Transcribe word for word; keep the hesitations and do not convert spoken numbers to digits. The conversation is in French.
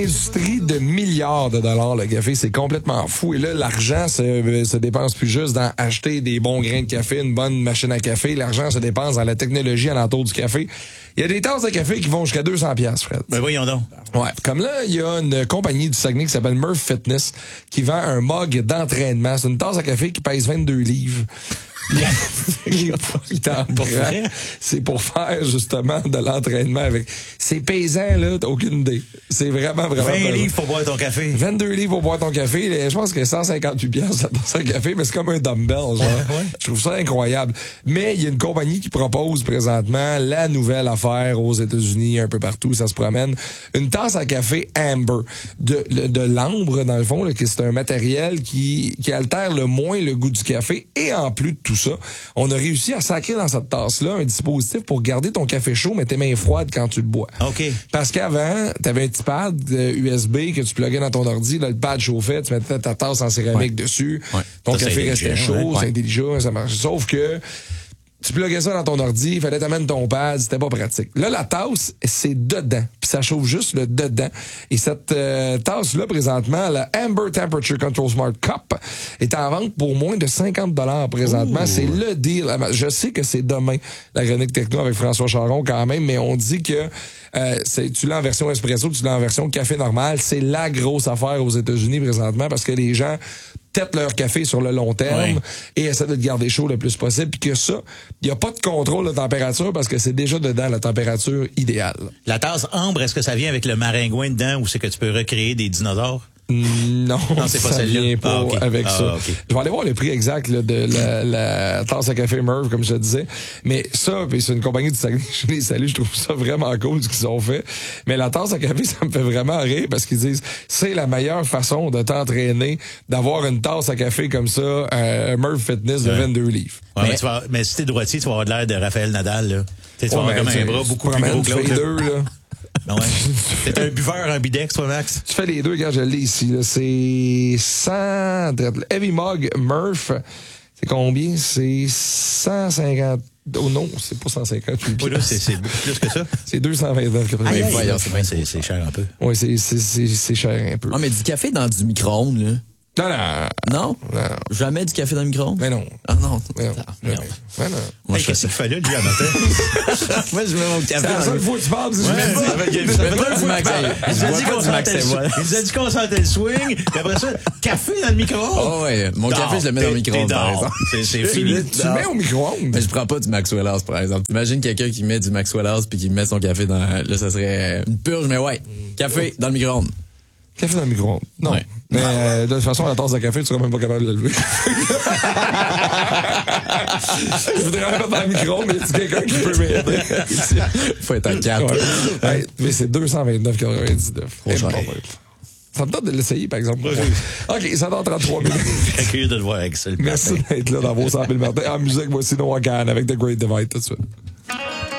Industrie de milliards de dollars, le café, c'est complètement fou. Et là, l'argent se, se dépense plus juste dans acheter des bons grains de café, une bonne machine à café. L'argent se dépense dans la technologie alentour du café. Il y a des tasses de café qui vont jusqu'à deux cents piastres, Fred. Ben voyons donc. Ouais. Comme là, il y a une compagnie du Saguenay qui s'appelle Murph Fitness qui vend un mug d'entraînement. C'est une tasse à café qui pèse vingt-deux livres. Il t'en prend. C'est pour faire justement de l'entraînement avec. C'est pesant, là, t'as aucune idée. C'est vraiment, vraiment. vingt livres pour boire ton café. vingt-deux livres pour boire ton café. Je pense que cent cinquante-huit piastres, ça donne un café, mais c'est comme un dumbbell, genre. Ouais, ouais. Je trouve ça incroyable. Mais il y a une compagnie qui propose présentement la nouvelle affaire aux États-Unis, un peu partout, ça se promène. Une tasse à café Amber. De, de, de l'ambre, dans le fond, là, que c'est un matériel qui, qui altère le moins le goût du café. Et en plus de tout ça, on a réussi à sacrer dans cette tasse-là un dispositif pour garder ton café chaud, mais tes mains froides quand tu le bois. OK. Parce qu'avant, t'avais un petit pad euh, U S B que tu pluguais dans ton ordi, là, le pad chauffait, tu mettais ta tasse en céramique ouais. dessus, ouais. ton ça, café restait chaud, ouais. c'est intelligent, ça marche. Sauf que tu pluguais ça dans ton ordi, il fallait t'amener ton pad, c'était pas pratique. Là, la tasse, c'est dedans, puis ça chauffe juste le dedans. Et cette euh, tasse-là, présentement, la Amber Temperature Control Smart Cup, est en vente pour moins de cinquante dollars présentement. Ouh. C'est le deal. Je sais que c'est demain, la chronique techno avec François Charon quand même, mais on dit que euh, c'est, tu l'as en version espresso, tu l'as en version café normal. C'est la grosse affaire aux États-Unis présentement parce que les gens têtent leur café sur le long terme ouais. et essaient de le garder chaud le plus possible. Puis que ça, il n'y a pas de contrôle de température parce que c'est déjà dedans la température idéale. La tasse ambre, est-ce que ça vient avec le maringouin dedans ou c'est que tu peux recréer des dinosaures? Non, non c'est pas ça vient pas ah, okay. avec ah, ça. Okay. Je vais aller voir le prix exact là, de la, la tasse à café Merv, comme je te disais. Mais ça, puis c'est une compagnie du Saguenay, je les salue, je trouve ça vraiment cool ce qu'ils ont fait. Mais la tasse à café, ça me fait vraiment rire parce qu'ils disent c'est la meilleure façon de t'entraîner, d'avoir une tasse à café comme ça, euh, Merv Fitness de ouais. vingt-deux livres. Ouais, mais, mais, tu vas, mais si t'es droitier, tu vas avoir l'air de Raphaël Nadal. Là. Tu vas avoir comme un bras beaucoup plus gros que l'autre. Deux, là. Ouais. T'es un buveur, un bidex, toi, Max? Tu fais les deux, quand je l'ai ici. Là. C'est cent... Heavy Mug Murph, c'est combien? C'est cent cinquante... Oh non, c'est pas cent cinquante. Oui, là, c'est, c'est beaucoup plus que ça. C'est deux cent vingt-neuf. Ah, ouais, voyons, c'est, bien, c'est, c'est cher un peu. Oui, c'est, c'est, c'est, c'est cher un peu. Ah, mais du café dans du micro-ondes, là. Non, non. Non? Non. Jamais du café dans le micro-ondes? Mais non. Ah non. Mais non. Mais non. Mais non. Moi, hey, qu'est-ce qu'il fallait, lui, à matin? Moi, je mets mon café. C'est la seule fois que tu parles, si je mets pas. Il nous a dit qu'on sentait le swing, puis après ça, café dans le micro-ondes. Oh ouais, mon non, café, je le mets dans le micro-ondes, par exemple. C'est, c'est fini. Tu le mets au micro-ondes? Mais je prends pas du Maxwell House, par exemple. T'imagines quelqu'un qui met du Maxwell House puis qui met son café dans... Là, ça serait une purge, mais ouais, café dans le micro-ondes. Café dans le micro-ondes. Non. Ouais. Mais euh, de toute façon, la tasse de café, tu seras même pas capable de le lever. Je voudrais en mettre dans le micro, mais c'est quelqu'un qui peut m'aider. Faut être à quatre. Ouais. Ouais, mais c'est deux cent vingt-neuf virgule quatre-vingt-dix-neuf. Trop cher. Ça me tente de l'essayer, par exemple. Oui. OK, ça donne trente-trois minutes. Très curieux de le voir avec ça. Merci d'être là dans vos cent mille Martin. En musique, voici No One Can avec The Great Divide tout de suite.